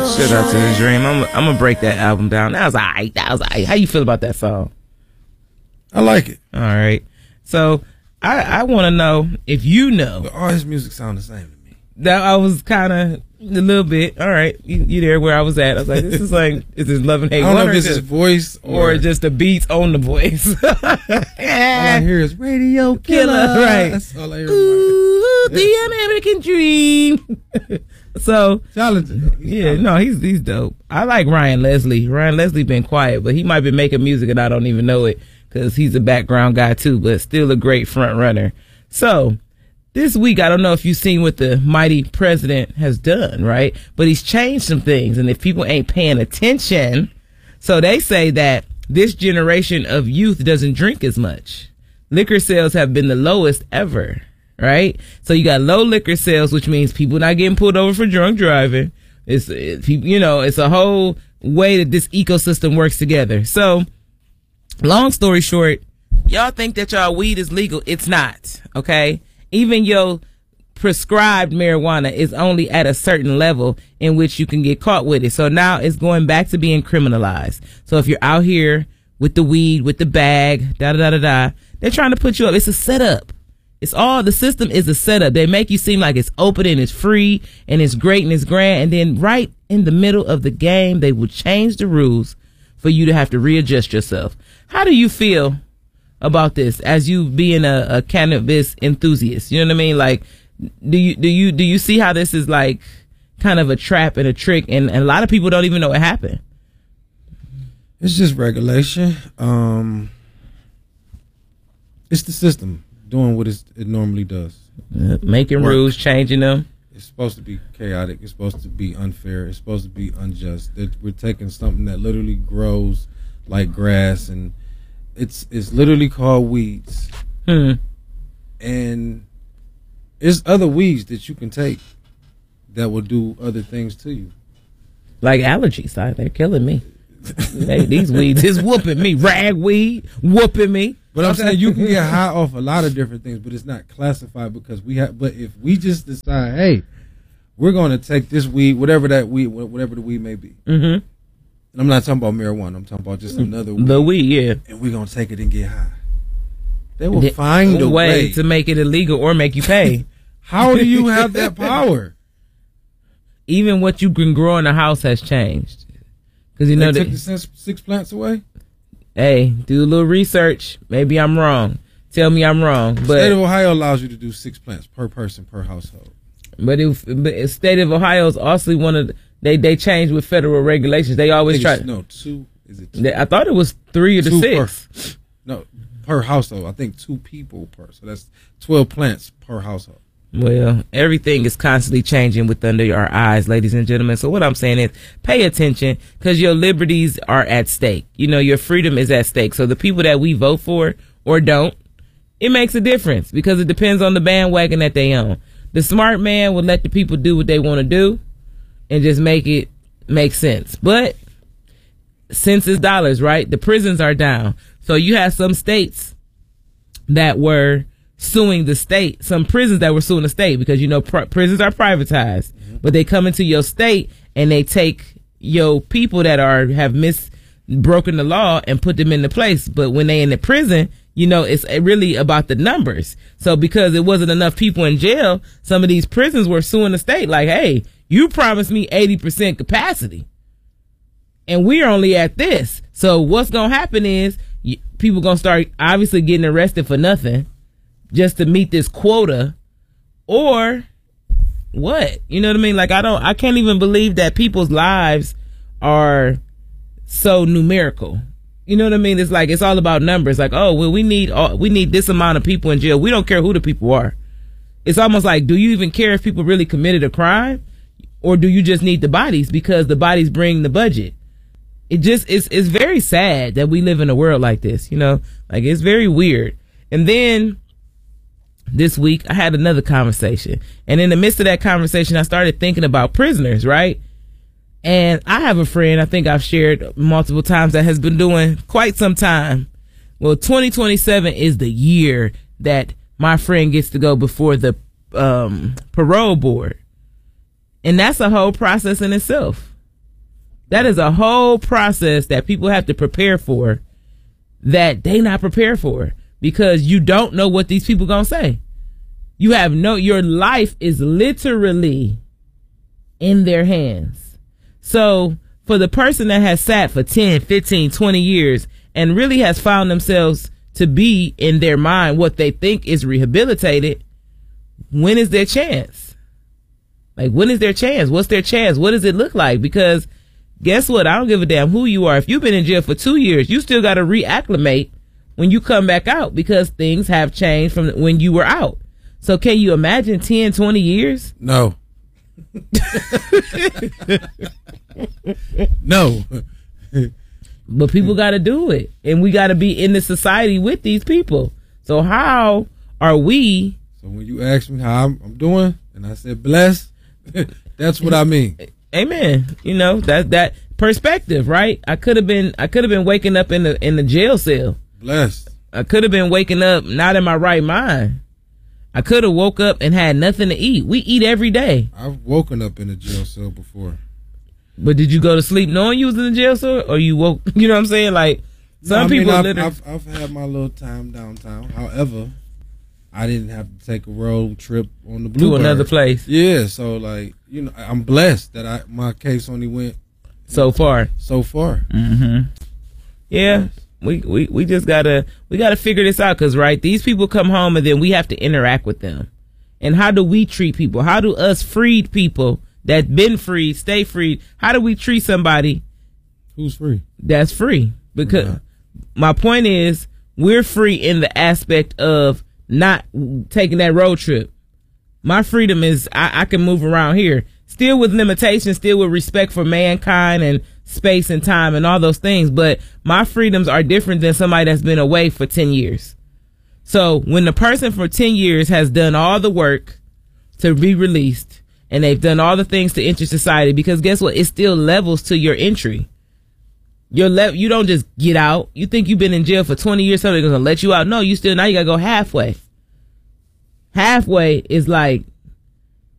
Shout out to The Dream. I'm gonna break that album down. That was alright. How you feel about that song? I like it. All right. So I want to know if you know. But all his music sound the same to me. That I was kind of a little bit. All right, you there where I was at? I was like, this is like, is this Love and Hate? I don't know if it's his voice or just the beats on the voice. All I hear is Radio Killer. Right. That's all I hear. Ooh, the American Dream. So talented. Yeah, no, he's dope. I like Ryan Leslie. Ryan Leslie been quiet, but he might be making music and I don't even know it because he's a background guy too, but still a great front runner. So this week, I don't know if you've seen what the mighty president has done, right? But he's changed some things, and if people ain't paying attention, so they say that this generation of youth doesn't drink as much. Liquor sales have been the lowest ever. Right? So you got low liquor sales, which means people not getting pulled over for drunk driving. It's a whole way that this ecosystem works together. So long story short, y'all think that y'all weed is legal. It's not. Okay. Even your prescribed marijuana is only at a certain level in which you can get caught with it. So now it's going back to being criminalized. So if you're out here with the weed, with the bag, they're trying to put you up. It's a setup. It's all, the system is a setup. They make you seem like it's open and it's free and it's great and it's grand. And then right in the middle of the game, they will change the rules for you to have to readjust yourself. How do you feel about this as you being a cannabis enthusiast? You know what I mean? Like, do you see how this is like kind of a trap and a trick? And a lot of people don't even know what happened. It's just regulation. It's the system doing what it normally does. Making rules, changing them. It's supposed to be chaotic. It's supposed to be unfair. It's supposed to be unjust. We're taking something that literally grows like grass, and it's literally called weeds. And there's other weeds that you can take that will do other things to you. Like allergies. They're killing me. Hey, these weeds is whooping me. Ragweed whooping me. But I'm saying you can get high off a lot of different things, but it's not classified because we have. But if we just decide, hey, we're going to take this weed, whatever the weed may be. And I'm not talking about marijuana. I'm talking about just another weed. The weed, yeah. And we're going to take it and get high. They will find a way to make it illegal or make you pay. How do you have that power? Even what you can grow in a house has changed. Because they took the 6 plants away. Hey, do a little research. Maybe I'm wrong. Tell me I'm wrong. But State of Ohio allows you to do 6 plants per person per household. But State of Ohio is also one of they changed with federal regulations. They always try. No, 2. Is it 2? I thought it was 3 or 6. No, per household. I think 2 people per. So that's 12 plants per household. Well, everything is constantly changing with under our eyes, ladies and gentlemen. So what I'm saying is pay attention because your liberties are at stake. You know, your freedom is at stake. So the people that we vote for or don't, it makes a difference because it depends on the bandwagon that they own. The smart man will let the people do what they want to do and just make it make sense. But sense is dollars, right? The prisons are down. So you have some states that were suing the state, some prisons that were suing the state because, you know, prisons are privatized, but they come into your state and they take your people that have broken the law and put them into place. But when they in the prison, you know, it's really about the numbers. So because it wasn't enough people in jail, some of these prisons were suing the state like, hey, you promised me 80% capacity and we're only at this. So what's going to happen is people going to start obviously getting arrested for nothing just to meet this quota, or what? You know what I mean? Like, I can't even believe that people's lives are so numerical. You know what I mean? It's like, it's all about numbers. Like, oh, well, we need this amount of people in jail. We don't care who the people are. It's almost like, do you even care if people really committed a crime, or do you just need the bodies because the bodies bring the budget? It just, it's very sad that we live in a world like this, you know? Like, it's very weird. And then this week, I had another conversation. And in the midst of that conversation, I started thinking about prisoners, right? And I have a friend, I think I've shared multiple times, that has been doing quite some time. Well, 2027 is the year that my friend gets to go before the parole board. And that's a whole process in itself. That is a whole process that people have to prepare for that they not prepared for, because you don't know what these people gonna say. Your life is literally in their hands. So for the person that has sat for 10, 15, 20 years and really has found themselves to be in their mind what they think is rehabilitated, when is their chance? Like, when is their chance? What's their chance? What does it look like? Because guess what? I don't give a damn who you are. If you've been in jail for 2 years, you still got to reacclimate when you come back out, because things have changed from when you were out. So can you imagine 10, 20 years? No. No. But people got to do it. And we got to be in the society with these people. So how are we? So when you ask me how I'm doing, and I said blessed, that's what I mean. Amen. You know, that perspective, right? I could have been waking up in the jail cell. Blessed. I could have been waking up not in my right mind. I could have woke up and had nothing to eat. We eat every day. I've woken up in a jail cell before. But did you go to sleep knowing you was in the jail cell, or you woke? You know what I'm saying? Like, people. I've had my little time downtown. However, I didn't have to take a road trip on the Bluebird to another place. Yeah, so like, you know, I'm blessed that my case only went so far. So far. Mm-hmm. Yeah. We just gotta figure this out, because right, these people come home and then we have to interact with them. And how do we treat people? How do us freed people that been freed, stay freed, how do we treat somebody who's free? That's free. Because my point is, we're free in the aspect of not taking that road trip. My freedom is I can move around here, still with limitations, still with respect for mankind and space and time and all those things, but my freedoms are different than somebody that's been away for 10 years. So when the person for 10 years has done all the work to be released, and they've done all the things to enter society, because guess what? It still levels to your entry. You don't just get out. You think you've been in jail for 20 years, somebody's gonna let you out. No, now you gotta go halfway. Halfway is like